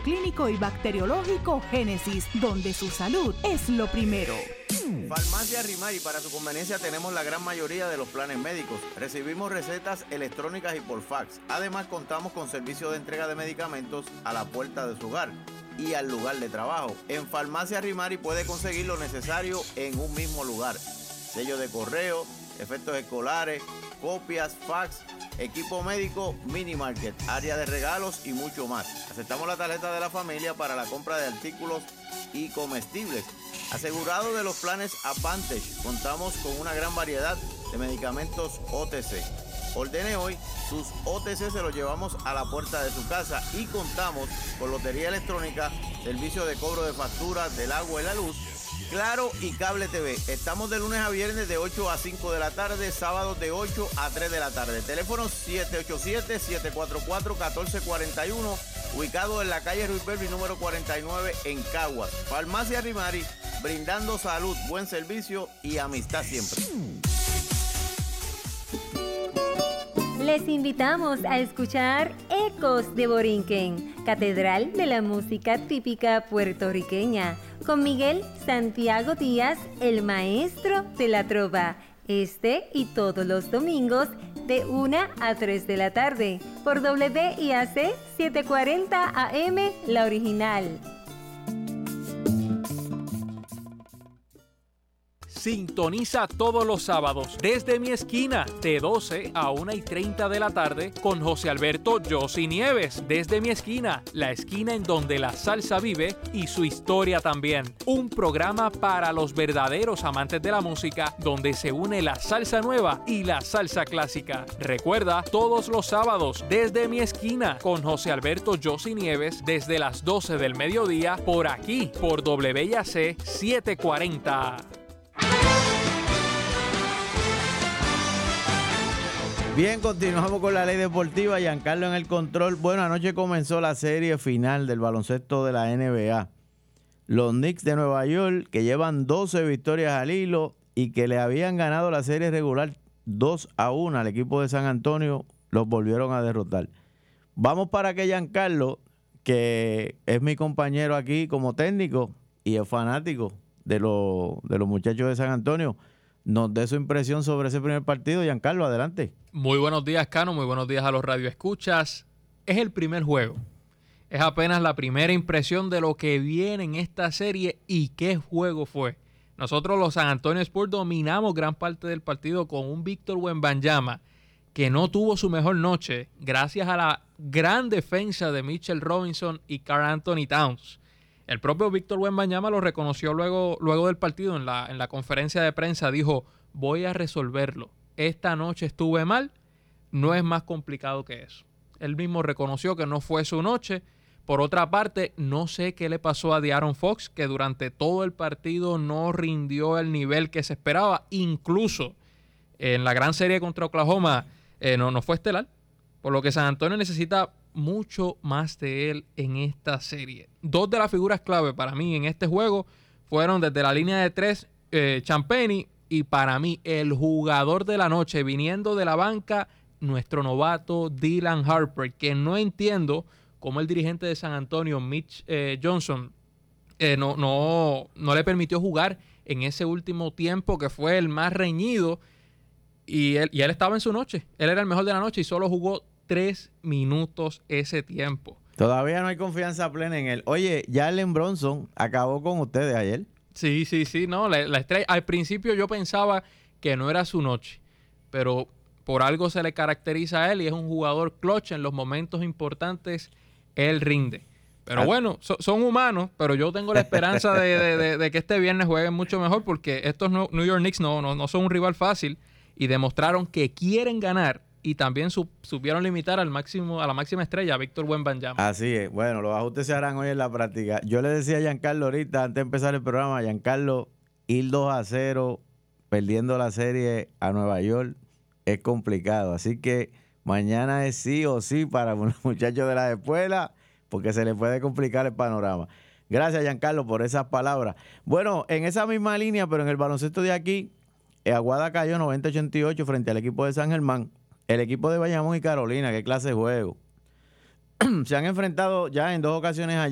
Clínico y Bacteriológico Génesis, donde su salud es lo primero. Farmacia Rimari, para su conveniencia tenemos la gran mayoría de los planes médicos. Recibimos recetas electrónicas y por fax. Además contamos con servicio de entrega de medicamentos a la puerta de su hogar y al lugar de trabajo. En Farmacia Rimari puede conseguir lo necesario en un mismo lugar. Sello de correo, efectos escolares, copias, fax, equipo médico, mini market, área de regalos y mucho más. Aceptamos la tarjeta de la familia para la compra de artículos y comestibles. Asegurado de los planes Advantage, contamos con una gran variedad de medicamentos OTC. Ordene hoy, sus OTC se los llevamos a la puerta de su casa y contamos con lotería electrónica, servicio de cobro de facturas del agua y la luz, Claro y Cable TV. Estamos de lunes a viernes de 8 a 5 de la tarde, sábados de 8 a 3 de la tarde. Teléfono 787-744-1441, ubicado en la calle Ruiz Belvi número 49 en Caguas. Farmacia Rimari, brindando salud, buen servicio y amistad siempre. Les invitamos a escuchar Ecos de Borinquen, Catedral de la Música Típica Puertorriqueña, con Miguel Santiago Díaz, el maestro de la trova, este y todos los domingos de 1 a 3 de la tarde, por WIAC 740 AM, la original. Sintoniza todos los sábados desde mi esquina de 12 a 1:30 de la tarde con José Alberto Yossi Nieves. Desde mi esquina, la esquina en donde la salsa vive y su historia también. Un programa para los verdaderos amantes de la música donde se une la salsa nueva y la salsa clásica. Recuerda, todos los sábados desde mi esquina con José Alberto Yossi Nieves desde las 12 del mediodía por aquí, por WIAC 740. Bien, continuamos con la ley deportiva. Giancarlo en el control. Bueno, anoche comenzó la serie final del baloncesto de la NBA. Los Knicks de Nueva York, que llevan 12 victorias al hilo y que le habían ganado la serie regular 2-1 al equipo de San Antonio, los volvieron a derrotar. Vamos para que Giancarlo, que es mi compañero aquí como técnico y es fanático de los muchachos de San Antonio, nos dé su impresión sobre ese primer partido. Giancarlo, adelante. Muy buenos días, Cano. Muy buenos días a los radioescuchas. Es el primer juego. Es apenas la primera impresión de lo que viene en esta serie y qué juego fue. Nosotros los San Antonio Spurs dominamos gran parte del partido con un Víctor Wembanyama que no tuvo su mejor noche gracias a la gran defensa de Mitchell Robinson y Karl Anthony Towns. El propio Víctor Wembanyama lo reconoció luego del partido en la conferencia de prensa. Dijo, voy a resolverlo. Esta noche estuve mal, no es más complicado que eso. Él mismo reconoció que no fue su noche. Por otra parte, no sé qué le pasó a De'Aaron Fox, que durante todo el partido no rindió el nivel que se esperaba. Incluso en la gran serie contra Oklahoma no fue estelar. Por lo que San Antonio necesita mucho más de él en esta serie. Dos de las figuras clave para mí en este juego fueron desde la línea de 3 Champagnie y para mí el jugador de la noche viniendo de la banca, nuestro novato Dylan Harper, que no entiendo cómo el dirigente de San Antonio, Mitch Johnson, no le permitió jugar en ese último tiempo que fue el más reñido y él estaba en su noche. Él era el mejor de la noche y solo jugó 3 minutos ese tiempo. Todavía no hay confianza plena en él. Oye, Jalen Brunson acabó con ustedes ayer. Sí, no, la estrella. Al principio yo pensaba que no era su noche, pero por algo se le caracteriza a él y es un jugador clutch en los momentos importantes, él rinde. Pero bueno, son humanos, pero yo tengo la esperanza de que este viernes jueguen mucho mejor porque estos New York Knicks no son un rival fácil y demostraron que quieren ganar y también supieron limitar a la máxima estrella, Víctor Wembanyama. Así es. Bueno, los ajustes se harán hoy en la práctica. Yo le decía a Giancarlo ahorita, antes de empezar el programa, Giancarlo, ir 2-0, perdiendo la serie a Nueva York, es complicado. Así que mañana es sí o sí para los muchachos de la escuela, porque se les puede complicar el panorama. Gracias, Giancarlo, por esas palabras. Bueno, en esa misma línea, pero en el baloncesto de aquí, Aguada cayó 90-88 frente al equipo de San Germán. El equipo de Bayamón y Carolina, qué clase de juego. Se han enfrentado ya en 2 ocasiones